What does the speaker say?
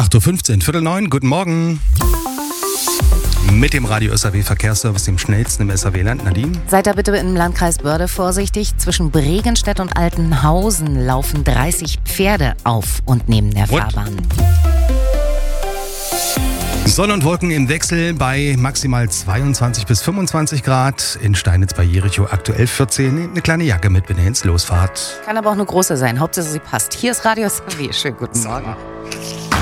8.15 Uhr, Viertel 9, guten Morgen. Mit dem Radio SAW Verkehrsservice, dem schnellsten im SAW-Land. Nadine? Seid da bitte im Landkreis Börde vorsichtig. Zwischen Bregenstedt und Altenhausen laufen 30 Pferde auf und neben der Fahrbahn. Sonne und Wolken im Wechsel bei maximal 22 bis 25 Grad. In Steinitz bei Jericho aktuell 14. Nehmt eine kleine Jacke mit, wenn ihr ins Losfahrt. Kann aber auch eine große sein. Hauptsache sie passt. Hier ist Radio SAW. Schönen guten Morgen.